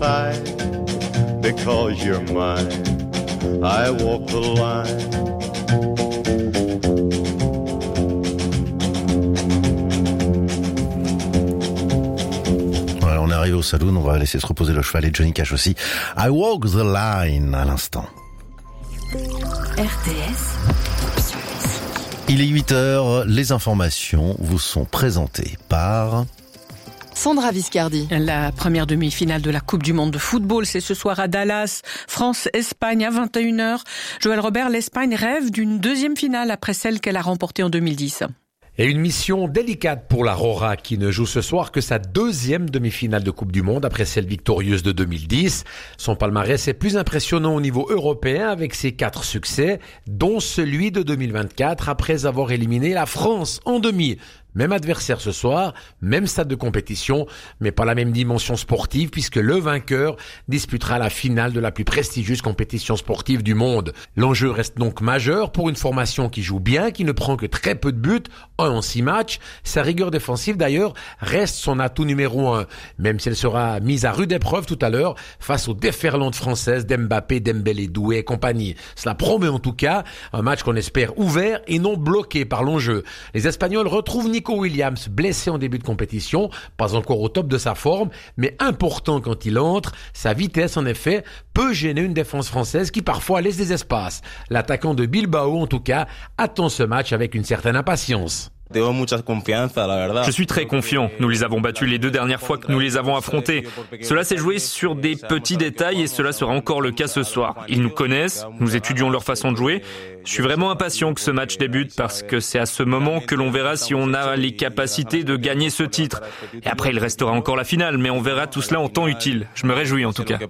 Because you're mine, I walk the line. Voilà, on est arrivé au saloon, on va laisser se reposer le cheval et Johnny Cash aussi. I walk the line à l'instant. RTS. Il est 8h, les informations vous sont présentées par... Sandra Viscardi. La première demi-finale de la Coupe du Monde de football, c'est ce soir à Dallas. France-Espagne à 21h. Joël Robert, l'Espagne rêve d'une deuxième finale après celle qu'elle a remportée en 2010. Et une mission délicate pour la Rora qui ne joue ce soir que sa deuxième demi-finale de Coupe du Monde après celle victorieuse de 2010. Son palmarès est plus impressionnant au niveau européen avec ses 4 succès, dont celui de 2024 après avoir éliminé la France en demi. Même adversaire ce soir, même stade de compétition, mais pas la même dimension sportive puisque le vainqueur disputera la finale de la plus prestigieuse compétition sportive du monde. L'enjeu reste donc majeur pour une formation qui joue bien, qui ne prend que très peu de buts, 1 en 6 matchs. Sa rigueur défensive d'ailleurs reste son atout numéro 1, même si elle sera mise à rude épreuve tout à l'heure face aux déferlantes françaises d'Mbappé, Dembélé, Doué et compagnie. Cela promet en tout cas un match qu'on espère ouvert et non bloqué par l'enjeu. Les Espagnols retrouvent Nico Williams, blessé en début de compétition, pas encore au top de sa forme, mais important quand il entre. Sa vitesse, en effet, peut gêner une défense française qui parfois laisse des espaces. L'attaquant de Bilbao, en tout cas, attend ce match avec une certaine impatience. Je suis très confiant. Nous les avons battus les 2 dernières fois que nous les avons affrontés. Cela s'est joué sur des petits détails et cela sera encore le cas ce soir. Ils nous connaissent, nous étudions leur façon de jouer. Je suis vraiment impatient que ce match débute parce que c'est à ce moment que l'on verra si on a les capacités de gagner ce titre. Et après, il restera encore la finale, mais on verra tout cela en temps utile. Je me réjouis en tout cas.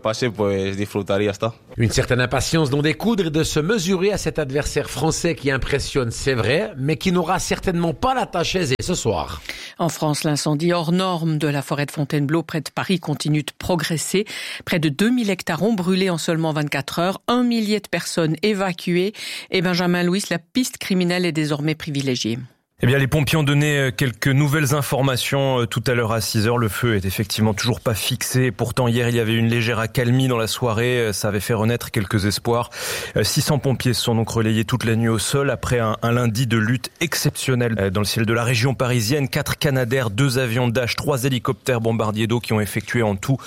Une certaine impatience d'en découdre et de se mesurer à cet adversaire français qui impressionne, c'est vrai, mais qui n'aura certainement pas la tâche aisée ce soir. En France, l'incendie hors norme de la forêt de Fontainebleau près de Paris continue de progresser. Près de 2000 hectares ont brûlé en seulement 24 heures, 1 millier de personnes évacuées. Et Benjamin Louis, la piste criminelle est désormais privilégiée. Eh bien, les pompiers ont donné quelques nouvelles informations tout à l'heure à 6h. Le feu est effectivement toujours pas fixé. Pourtant, hier, il y avait une légère accalmie dans la soirée. Ça avait fait renaître quelques espoirs. 600 pompiers se sont donc relayés toute la nuit au sol après un lundi de lutte exceptionnelle dans le ciel de la région parisienne. 4 Canadair, 2 avions Dash, 3 hélicoptères bombardiers d'eau qui ont effectué en tout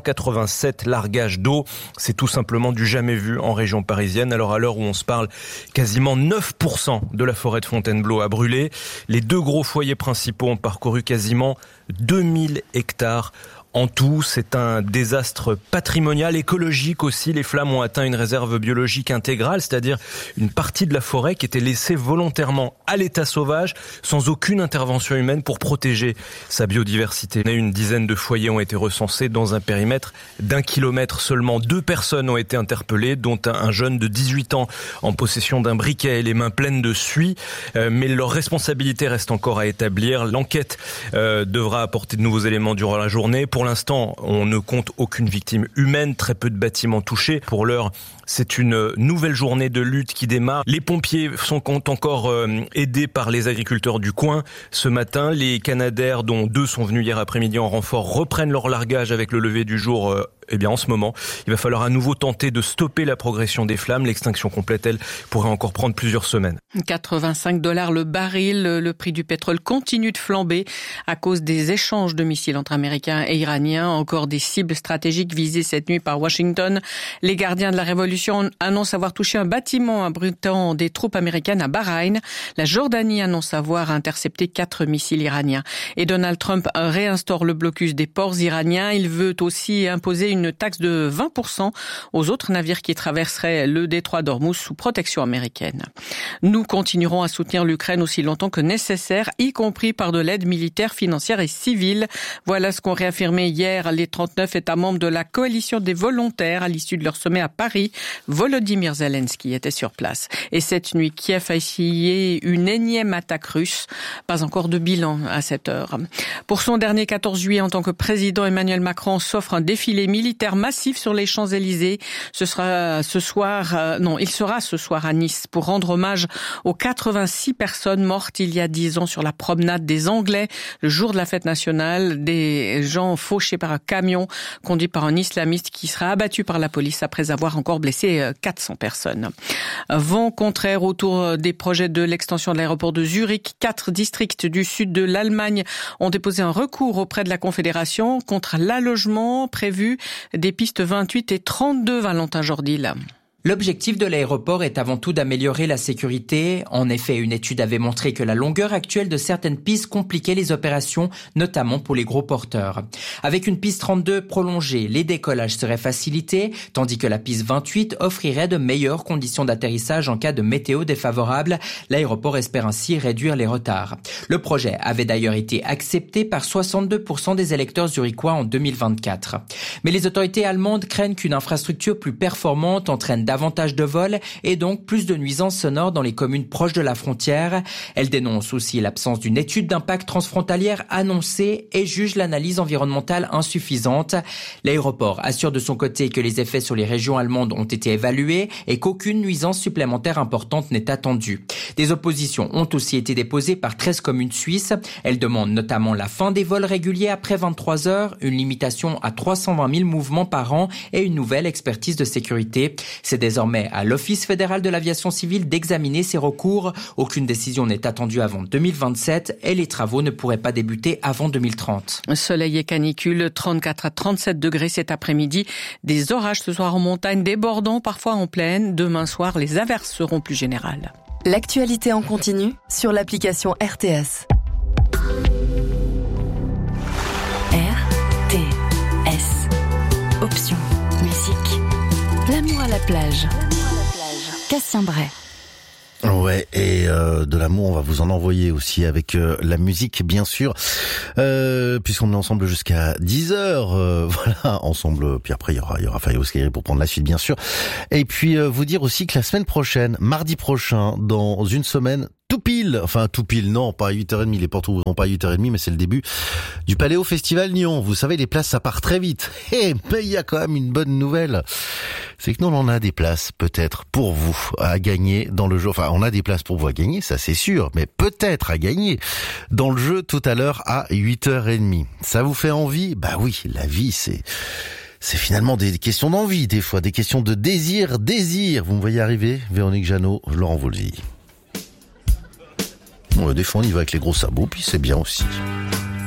187 largages d'eau. C'est tout simplement du jamais vu en région parisienne. Alors, à l'heure où on se parle, quasiment 9% de la forêt de Fontainebleau a brûlé. Les 2 gros foyers principaux ont parcouru quasiment 2000 hectares. En tout, c'est un désastre patrimonial, écologique aussi. Les flammes ont atteint une réserve biologique intégrale, c'est-à-dire une partie de la forêt qui était laissée volontairement à l'état sauvage, sans aucune intervention humaine pour protéger sa biodiversité. Une dizaine de foyers ont été recensés dans un périmètre d'1 kilomètre. Seulement 2 personnes ont été interpellées, dont un jeune de 18 ans en possession d'un briquet et les mains pleines de suie. Mais leur responsabilité reste encore à établir. L'enquête devra apporter de nouveaux éléments durant la journée. Pour l'instant, on ne compte aucune victime humaine, très peu de bâtiments touchés. Pour l'heure, c'est une nouvelle journée de lutte qui démarre. Les pompiers sont encore aidés par les agriculteurs du coin. Ce matin, les Canadair, dont 2 sont venus hier après-midi en renfort, reprennent leur largage avec le lever du jour. En ce moment, il va falloir à nouveau tenter de stopper la progression des flammes. L'extinction complète, elle, pourrait encore prendre plusieurs semaines. $85 le baril. Le prix du pétrole continue de flamber à cause des échanges de missiles entre Américains et Iraniens. Encore des cibles stratégiques visées cette nuit par Washington. Les gardiens de la révolution annoncent avoir touché un bâtiment abritant des troupes américaines à Bahreïn. La Jordanie annonce avoir intercepté 4 missiles iraniens. Et Donald Trump réinstaure le blocus des ports iraniens. Il veut aussi imposer une taxe de 20% aux autres navires qui traverseraient le détroit d'Ormuz sous protection américaine. Nous continuerons à soutenir l'Ukraine aussi longtemps que nécessaire, y compris par de l'aide militaire, financière et civile. Voilà ce qu'ont réaffirmé hier les 39 États membres de la coalition des volontaires à l'issue de leur sommet à Paris. Volodymyr Zelensky était sur place. Et cette nuit, Kiev a essayé une énième attaque russe. Pas encore de bilan à cette heure. Pour son dernier 14 juillet en tant que président, Emmanuel Macron s'offre un défilé militaire militaire massif sur les Champs-Élysées. Il sera ce soir à Nice pour rendre hommage aux 86 personnes mortes il y a 10 ans sur la promenade des Anglais, le jour de la fête nationale, des gens fauchés par un camion conduit par un islamiste qui sera abattu par la police après avoir encore blessé 400 personnes. Vent contraire autour des projets de l'extension de l'aéroport de Zurich. 4 districts du sud de l'Allemagne ont déposé un recours auprès de la Confédération contre l'allogement prévu des pistes 28 et 32, Valentin Jordil. L'objectif de l'aéroport est avant tout d'améliorer la sécurité. En effet, une étude avait montré que la longueur actuelle de certaines pistes compliquait les opérations, notamment pour les gros porteurs. Avec une piste 32 prolongée, les décollages seraient facilités, tandis que la piste 28 offrirait de meilleures conditions d'atterrissage en cas de météo défavorable. L'aéroport espère ainsi réduire les retards. Le projet avait d'ailleurs été accepté par 62% des électeurs zurichois en 2024. Mais les autorités allemandes craignent qu'une infrastructure plus performante entraîne davantage de vols et donc plus de nuisances sonores dans les communes proches de la frontière. Elle dénonce aussi l'absence d'une étude d'impact transfrontalière annoncée et juge l'analyse environnementale insuffisante. L'aéroport assure de son côté que les effets sur les régions allemandes ont été évalués et qu'aucune nuisance supplémentaire importante n'est attendue. Des oppositions ont aussi été déposées par 13 communes suisses. Elles demandent notamment la fin des vols réguliers après 23 heures, une limitation à 320 000 mouvements par an et une nouvelle expertise de sécurité. C'est désormais à l'Office fédéral de l'aviation civile d'examiner ces recours. Aucune décision n'est attendue avant 2027 et les travaux ne pourraient pas débuter avant 2030. Soleil et canicule, 34 à 37 degrés cet après-midi. Des orages ce soir en montagne, débordant parfois en plaine. Demain soir, les averses seront plus générales. L'actualité en continu sur l'application RTS. RTS. Option. Musique. L'amour à la plage. Cassien Bray. Ouais, et de l'amour, on va vous en envoyer aussi avec la musique, bien sûr, puisqu'on est ensemble jusqu'à 10h, voilà, ensemble, puis après il y aura Fayos Keri pour prendre la suite, bien sûr, et puis vous dire aussi que la semaine prochaine, mardi prochain, dans une semaine, tout pile, non, pas à 8h30, les portes ouvriront pas à 8h30, mais c'est le début du Paléo Festival Nyon. Vous savez, les places, ça part très vite. Mais il y a quand même une bonne nouvelle. C'est que nous, on a des places, peut-être, pour vous, à gagner dans le jeu. Enfin, on a des places pour vous à gagner, ça c'est sûr, mais peut-être à gagner dans le jeu tout à l'heure à 8h30. Ça vous fait envie? Bah oui, la vie, c'est finalement des questions d'envie, des fois, des questions de désir. Vous me voyez arriver? Véronique Jeannot, Laurent Voulzy. Des fois, on y va avec les gros sabots, puis c'est bien aussi.